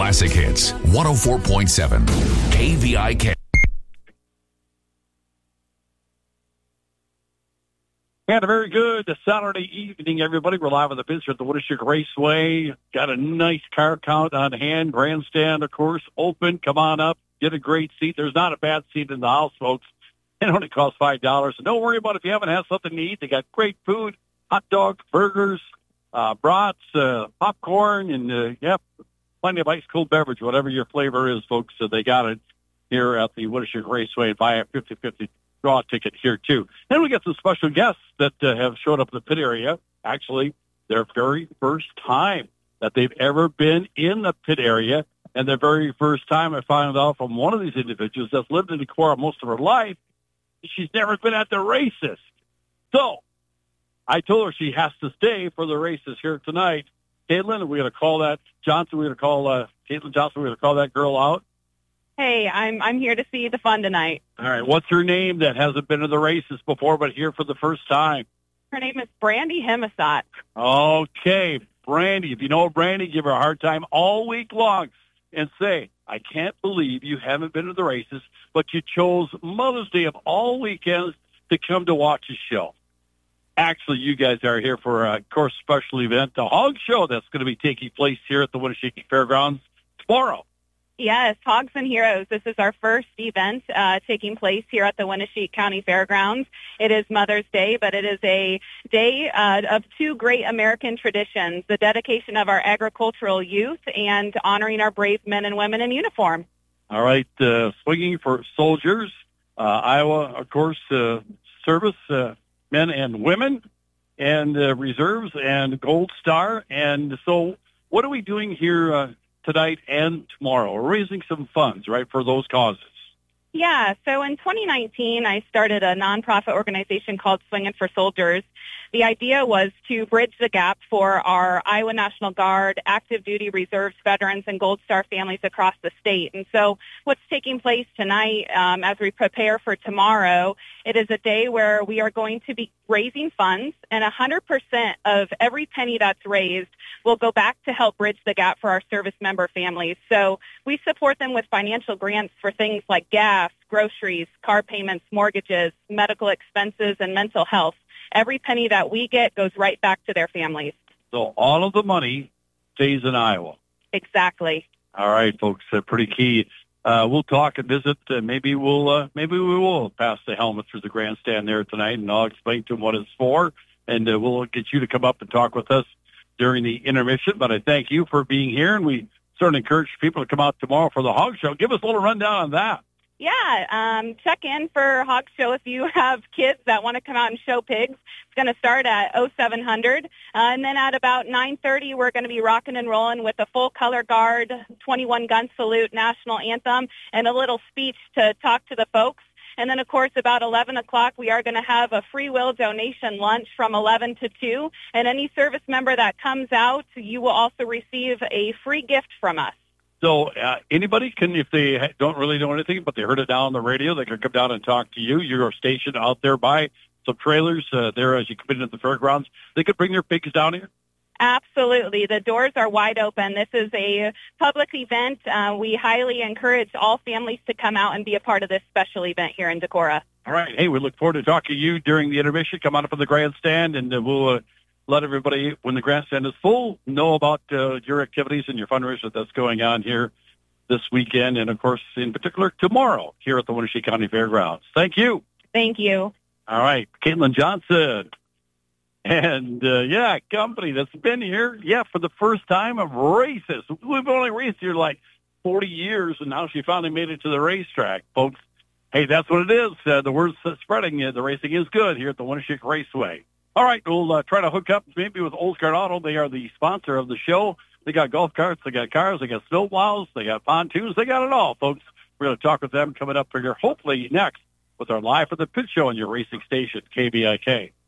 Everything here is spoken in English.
Classic Hits, 104.7 KVIK. And a very good Saturday evening, everybody. We're live on the pitch at the Winnebago Raceway. Got a nice car count on hand. Grandstand, of course, open. Come on up. Get a great seat. There's not a bad seat in the house, folks. It only costs $5. So don't worry about it if you haven't had something to eat. They got great food, hot dogs, burgers, brats, popcorn, and, plenty of ice-cold beverage, whatever your flavor is, folks. So they got it here at the Winnebago Raceway. Buy a 50/50 draw ticket here, too. Then we got some special guests that have showed up in the pit area. Actually, their very first time that they've ever been in the pit area. And the very first time I found out from one of these individuals that's lived in Decorah most of her life, she's never been at the races. So I told her she has to stay for the races here tonight. Caitlin, we're going to call that Johnson. We're going to call Caitlin Johnson. We're going to call that girl out. Hey, I'm here to see the fun tonight. All right. What's her name that hasn't been to the races before but here for the first time? Her name is Brandy Himasat. Okay, Brandy. If you know Brandy, give her a hard time all week long and say, I can't believe you haven't been to the races, but you chose Mother's Day of all weekends to come to watch a show. Actually, you guys are here for a course special event, the Hog Show that's going to be taking place here at the Winnebago Fairgrounds tomorrow. Yes, Hogs and Heroes. This is our first event taking place here at the Winnebago County Fairgrounds. It is Mother's Day, but it is a day of two great American traditions, the dedication of our agricultural youth and honoring our brave men and women in uniform. All right, swinging for soldiers, Iowa, of course, service men and women, and reserves and Gold Star. And so what are we doing here tonight and tomorrow? We're raising some funds, right, for those causes. Yeah, so in 2019, I started a nonprofit organization called Swingin' for Soldiers. The idea was to bridge the gap for our Iowa National Guard, active duty reserves, veterans, and Gold Star families across the state. And so what's taking place tonight as we prepare for tomorrow, it is a day where we are going to be raising funds, and 100% of every penny that's raised will go back to help bridge the gap for our service member families. So we support them with financial grants for things like gas, groceries, car payments, mortgages, medical expenses, and mental health. Every penny that we get goes right back to their families. So all of the money stays in Iowa. Exactly. All right, folks, pretty key. We'll talk and visit. Maybe we will pass the helmet through the grandstand there tonight, and I'll explain to them what it's for, and we'll get you to come up and talk with us during the intermission. But I thank you for being here, and we certainly encourage people to come out tomorrow for the Hog Show. Give us a little rundown on that. Yeah, check in for Hog Show if you have kids that want to come out and show pigs. It's going to start at 0700, and then at about 9:30, we're going to be rocking and rolling with a full color guard, 21 gun salute, national anthem, and a little speech to talk to the folks. And then, of course, about 11 o'clock, we are going to have a free will donation lunch from 11 to 2. And any service member that comes out, you will also receive a free gift from us. So anybody can, if they don't really know anything, but they heard it down on the radio, they can come down and talk to you. You're stationed out there by some trailers there as you come into the fairgrounds. They could bring their pigs down here? Absolutely. The doors are wide open. This is a public event. We highly encourage all families to come out and be a part of this special event here in Decorah. All right. Hey, we look forward to talking to you during the intermission. Come on up on the grandstand, and we'll let everybody, when the grandstand is full, know about your activities and your fundraiser that's going on here this weekend, and, of course, in particular, tomorrow here at the Winnebago County Fairgrounds. Thank you. Thank you. All right. Caitlin Johnson. And, company that's been here, for the first time of races. We've only raced here like 40 years, and now she finally made it to the racetrack. Folks, hey, that's what it is. The word's spreading. The racing is good here at the Winnebago Raceway. All right, we'll try to hook up maybe with Oldsgard Auto. They are the sponsor of the show. They got golf carts, they got cars, they got snowplows, they got pontoons, they got it all, folks. We're going to talk with them coming up for here, hopefully next, with our Live for the Pit Show on your racing station, KVIK.